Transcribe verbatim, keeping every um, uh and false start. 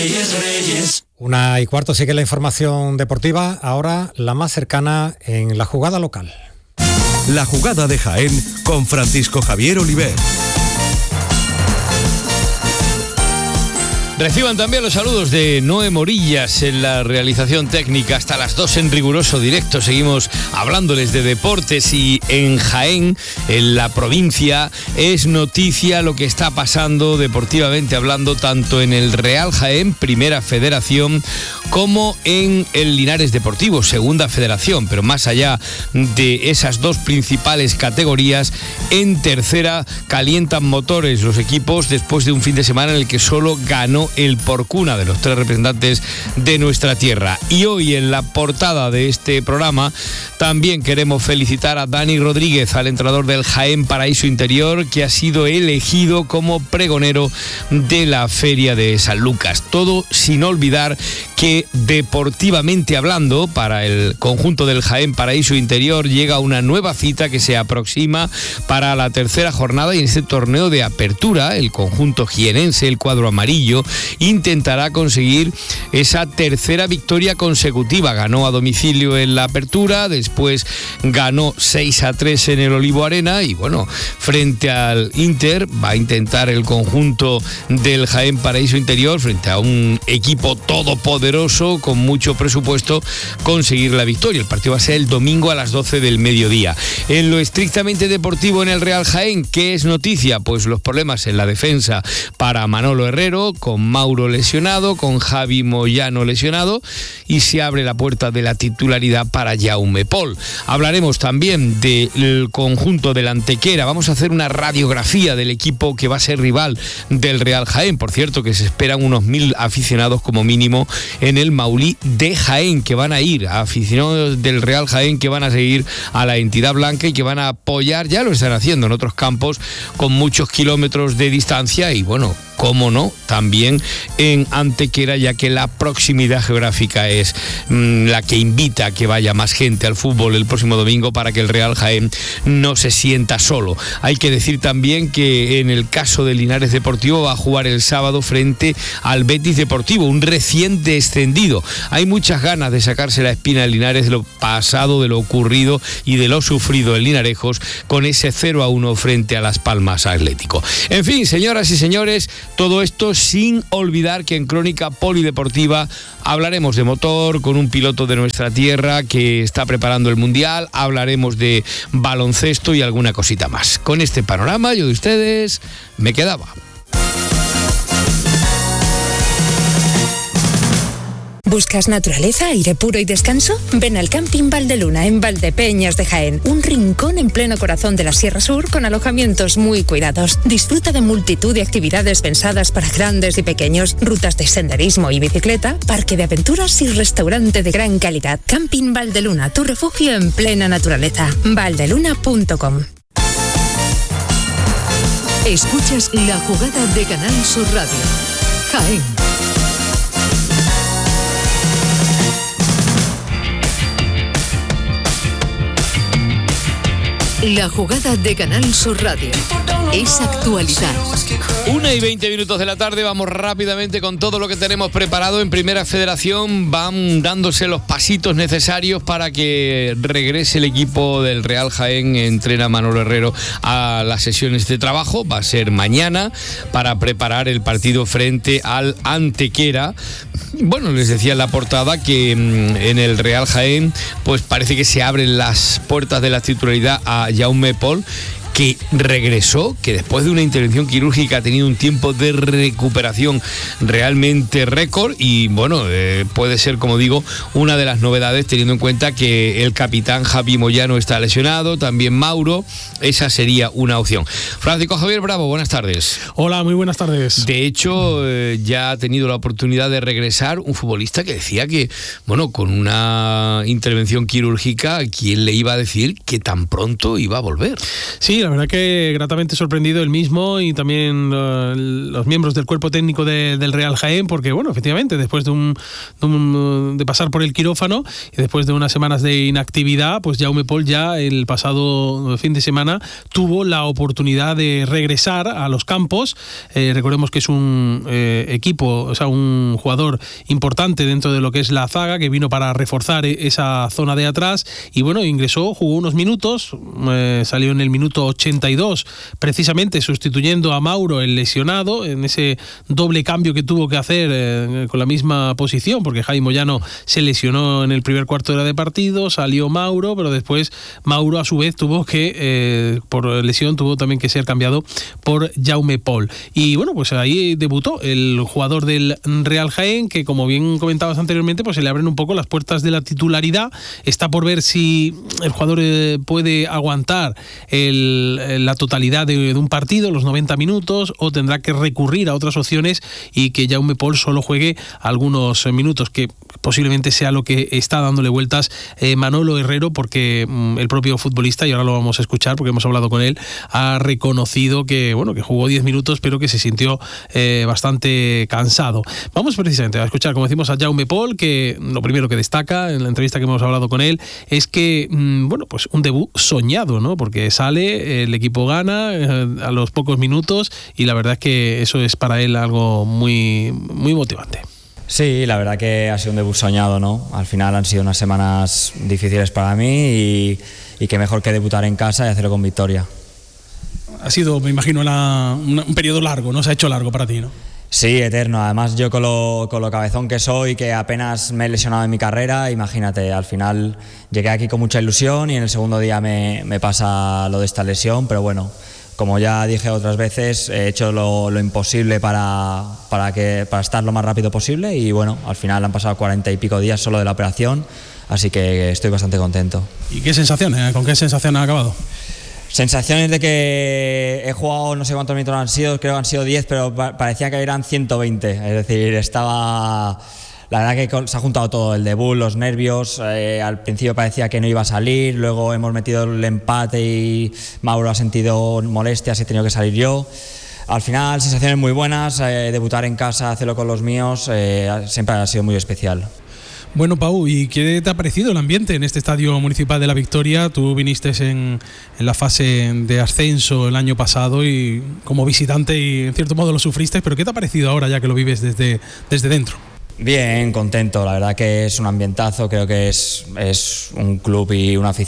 Reyes, Reyes. Una y cuarto sigue la información deportiva, ahora la más cercana en la jugada local. La jugada de Jaén con Francisco Javier Oliver. Reciban también los saludos de Noé Morillas en la realización técnica. Hasta las dos en riguroso directo seguimos hablándoles de deportes, y en Jaén, en la provincia, es noticia lo que está pasando deportivamente hablando tanto en el Real Jaén, Primera Federación, como en el Linares Deportivo, Segunda Federación. Pero más allá de esas dos principales categorías, en Tercera calientan motores los equipos después de un fin de semana en el que solo ganó el Porcuna, de los tres representantes de nuestra tierra. Y hoy en la portada de este programa también queremos felicitar a Dani Rodríguez, al entrenador del Jaén Paraíso Interior, que ha sido elegido como pregonero de la Feria de San Lucas. Todo sin olvidar que, deportivamente hablando, para el conjunto del Jaén Paraíso Interior llega una nueva cita que se aproxima para la tercera jornada, y en este torneo de apertura el conjunto jienense, el cuadro amarillo, intentará conseguir esa tercera victoria consecutiva. Ganó a domicilio en la apertura, después ganó seis a tres en el Olivo Arena, y bueno, frente al Inter va a intentar el conjunto del Jaén Paraíso Interior, frente a un equipo todopoderoso con mucho presupuesto, conseguir la victoria. El partido va a ser el domingo a las doce del mediodía. En lo estrictamente deportivo en el Real Jaén, ¿qué es noticia? Pues los problemas en la defensa para Manolo Herrero, con Mauro lesionado, con Javi Moyano lesionado, y se abre la puerta de la titularidad para Jaume Pol. Hablaremos también del conjunto del Antequera. Vamos a hacer una radiografía del equipo que va a ser rival del Real Jaén. Por cierto, que se esperan unos mil aficionados como mínimo en el Maulí de Jaén, que van a ir, a aficionados del Real Jaén que van a seguir a la entidad blanca y que van a apoyar, ya lo están haciendo en otros campos con muchos kilómetros de distancia, y bueno, cómo no, también en Antequera, ya que la proximidad geográfica es mmm, la que invita a que vaya más gente al fútbol el próximo domingo, para que el Real Jaén no se sienta solo. Hay que decir también que en el caso del Linares Deportivo va a jugar el sábado frente al Betis Deportivo, un recién descendido. Hay muchas ganas de sacarse la espina del Linares de lo pasado, de lo ocurrido y de lo sufrido en Linarejos con ese cero a uno frente a Las Palmas Atlético. En fin, señoras y señores, todo esto sin olvidar que en Crónica Polideportiva hablaremos de motor con un piloto de nuestra tierra que está preparando el Mundial, hablaremos de baloncesto y alguna cosita más. Con este panorama, yo de ustedes me quedaba. ¿Buscas naturaleza, aire puro y descanso? Ven al Camping Valdeluna en Valdepeñas de Jaén, un rincón en pleno corazón de la Sierra Sur con alojamientos muy cuidados. Disfruta de multitud de actividades pensadas para grandes y pequeños, rutas de senderismo y bicicleta, parque de aventuras y restaurante de gran calidad. Camping Valdeluna, tu refugio en plena naturaleza. valdeluna punto com. Escuchas la jugada de Canal Sur Radio. Jaén. La jugada de Canal Sur Radio es actualidad. Una y veinte minutos de la tarde, vamos rápidamente con todo lo que tenemos preparado. En Primera Federación van dándose los pasitos necesarios para que regrese el equipo del Real Jaén. Entrena Manolo Herrero a las sesiones de trabajo. Va a ser mañana para preparar el partido frente al Antequera. Bueno, les decía en la portada que en el Real Jaén pues parece que se abren las puertas de la titularidad a Jaume Pol, que regresó, que después de una intervención quirúrgica ha tenido un tiempo de recuperación realmente récord, y bueno, eh, puede ser, como digo, una de las novedades, teniendo en cuenta que el capitán Javi Moyano está lesionado, también Mauro. Esa sería una opción. Francisco Javier Bravo, buenas tardes. Hola, muy buenas tardes. De hecho, eh, ya ha tenido la oportunidad de regresar un futbolista que decía que, bueno, con una intervención quirúrgica, ¿quién le iba a decir que tan pronto iba a volver? Sí, la verdad que gratamente sorprendido él mismo y también uh, los miembros del cuerpo técnico de, del Real Jaén, porque bueno, efectivamente, después de, un, de, un, de pasar por el quirófano y después de unas semanas de inactividad, pues Jaume Pol ya el pasado fin de semana tuvo la oportunidad de regresar a los campos. Eh, recordemos que es un eh, equipo, o sea, un jugador importante dentro de lo que es la zaga, que vino para reforzar esa zona de atrás y bueno, ingresó, jugó unos minutos, eh, salió en el minuto ochenta y dos, precisamente sustituyendo a Mauro, el lesionado, en ese doble cambio que tuvo que hacer eh, con la misma posición, porque Jaime Moyano se lesionó en el primer cuarto de hora de partido, salió Mauro, pero después Mauro a su vez tuvo que, eh, por lesión, tuvo también que ser cambiado por Jaume Pol. Y bueno, pues ahí debutó el jugador del Real Jaén, que como bien comentabas anteriormente, pues se le abren un poco las puertas de la titularidad. Está por ver si el jugador eh, puede aguantar el la totalidad de, de un partido, los noventa minutos, o tendrá que recurrir a otras opciones y que Jaume Pol solo juegue algunos minutos, que posiblemente sea lo que está dándole vueltas eh, Manolo Herrero, porque mm, el propio futbolista, y ahora lo vamos a escuchar porque hemos hablado con él, ha reconocido que bueno, que jugó diez minutos pero que se sintió eh, bastante cansado. Vamos precisamente a escuchar, como decimos, a Jaume Pol, que lo primero que destaca en la entrevista que hemos hablado con él es que mm, bueno, pues un debut soñado, ¿no? Porque sale, el equipo gana eh, a los pocos minutos y la verdad es que eso es para él algo muy, muy motivante. Sí, la verdad que ha sido un debut soñado, ¿no? Al final han sido unas semanas difíciles para mí y, y qué mejor que debutar en casa y hacerlo con victoria. Ha sido, me imagino, la, un, un periodo largo, ¿no? Se ha hecho largo para ti, ¿no? Sí, eterno. Además, yo con lo, con lo cabezón que soy, que apenas me he lesionado en mi carrera, imagínate, al final llegué aquí con mucha ilusión y en el segundo día me, me pasa lo de esta lesión, pero bueno, como ya dije otras veces, he hecho lo, lo imposible para, para, que, para estar lo más rápido posible y bueno, al final han pasado cuarenta y pico días solo de la operación, así que estoy bastante contento. ¿Y qué sensaciones? ¿Con qué sensación has acabado? Sensaciones de que he jugado, no sé cuántos minutos han sido, creo que han sido diez, pero parecía que eran ciento veinte. Es decir, estaba... La verdad que se ha juntado todo, el debut, los nervios, eh, al principio parecía que no iba a salir, luego hemos metido el empate y Mauro ha sentido molestias y he tenido que salir yo. Al final, sensaciones muy buenas, eh, debutar en casa, hacerlo con los míos, eh, siempre ha sido muy especial. Bueno, Pau, ¿y qué te ha parecido el ambiente en este Estadio Municipal de La Victoria? Tú viniste en, en la fase de ascenso el año pasado y como visitante y en cierto modo lo sufriste, pero ¿qué te ha parecido ahora ya que lo vives desde, desde dentro? Bien, contento, la verdad que es un ambientazo, creo que es, es un club y una afición